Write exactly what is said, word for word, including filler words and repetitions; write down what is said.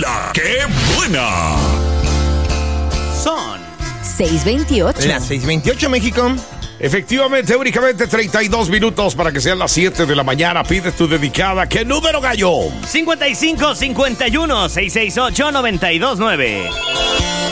¡La qué buena! Son seis veintiocho. Las seis veintiocho, México. Efectivamente, únicamente treinta y dos minutos para que sean las siete de la mañana. Pide tu dedicada. ¿Qué número, gallo? cincuenta y cinco cincuenta y uno seiscientos sesenta y ocho noventa y dos nueve.